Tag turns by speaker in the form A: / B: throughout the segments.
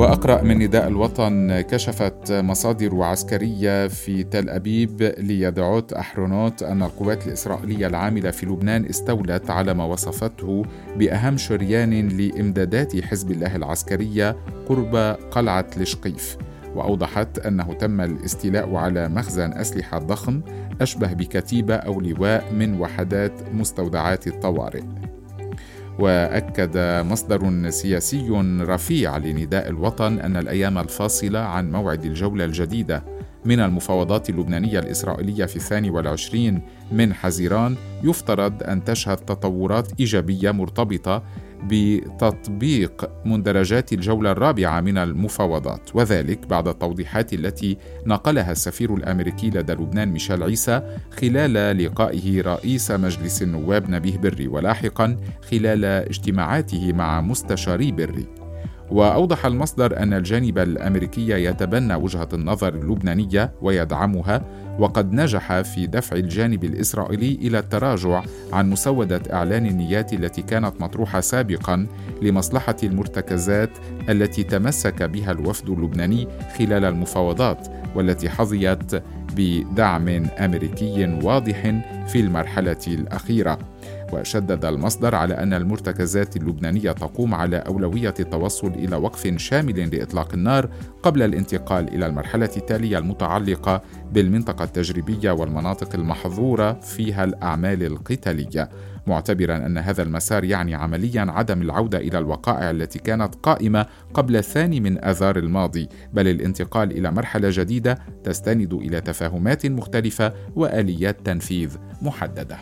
A: وأقرأ من نداء الوطن: كشفت مصادر عسكرية في تل أبيب ليدعوت أحرونوت أن القوات الإسرائيلية العاملة في لبنان استولت على ما وصفته بأهم شريان لإمدادات حزب الله العسكرية قرب قلعة لشقيف، وأوضحت أنه تم الاستيلاء على مخزن أسلحة ضخم أشبه بكتيبة أو لواء من وحدات مستودعات الطوارئ. وأكد مصدر سياسي رفيع لنداء الوطن أن الأيام الفاصلة عن موعد الجولة الجديدة من المفاوضات اللبنانية الإسرائيلية في 22 من حزيران يفترض أن تشهد تطورات إيجابية مرتبطة بتطبيق مندرجات الجولة الرابعة من المفاوضات، وذلك بعد التوضيحات التي نقلها السفير الأمريكي لدى لبنان ميشيل عيسى خلال لقائه رئيس مجلس النواب نبيه بري، ولاحقا خلال اجتماعاته مع مستشاري بري. وأوضح المصدر أن الجانب الأمريكي يتبنى وجهة النظر اللبنانية ويدعمها، وقد نجح في دفع الجانب الإسرائيلي إلى التراجع عن مسودة إعلان النيات التي كانت مطروحة سابقا لمصلحة المرتكزات التي تمسك بها الوفد اللبناني خلال المفاوضات، والتي حظيت بدعم أمريكي واضح في المرحلة الأخيرة. وشدد المصدر على أن المرتكزات اللبنانية تقوم على أولوية التوصل إلى وقف شامل لإطلاق النار قبل الانتقال إلى المرحلة التالية المتعلقة بالمنطقة التجريبية والمناطق المحظورة فيها الأعمال القتالية، معتبرا أن هذا المسار يعني عمليا عدم العودة إلى الوقائع التي كانت قائمة قبل 2 من آذار الماضي، بل الانتقال إلى مرحلة جديدة تستند إلى تفاهمات مختلفة وآليات تنفيذ محددة.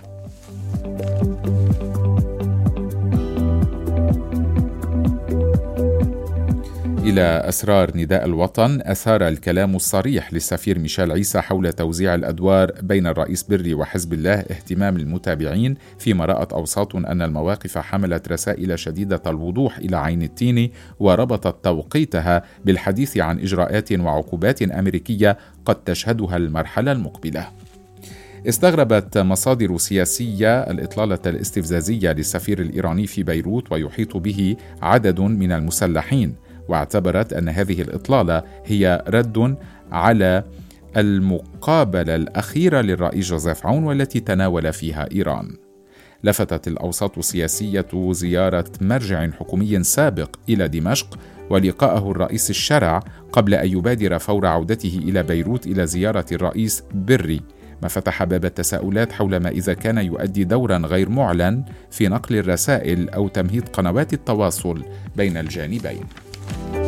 A: إلى أسرار نداء الوطن. أثار الكلام الصريح للسفير ميشيل عيسى حول توزيع الأدوار بين الرئيس بري وحزب الله اهتمام المتابعين، فيما رأت أوساط أن المواقف حملت رسائل شديدة الوضوح إلى عين التين، وربطت توقيتها بالحديث عن إجراءات وعقوبات أمريكية قد تشهدها المرحلة المقبلة. استغربت مصادر سياسية الإطلالة الاستفزازية للسفير الإيراني في بيروت ويحيط به عدد من المسلحين، واعتبرت أن هذه الإطلالة هي رد على المقابلة الأخيرة للرئيس جوزيف عون والتي تناول فيها إيران. لفتت الأوساط السياسية زيارة مرجع حكومي سابق إلى دمشق ولقاءه الرئيس الشرع قبل أن يبادر فور عودته إلى بيروت إلى زيارة الرئيس بري، ما فتح باب التساؤلات حول ما إذا كان يؤدي دورا غير معلن في نقل الرسائل أو تمهيد قنوات التواصل بين الجانبين.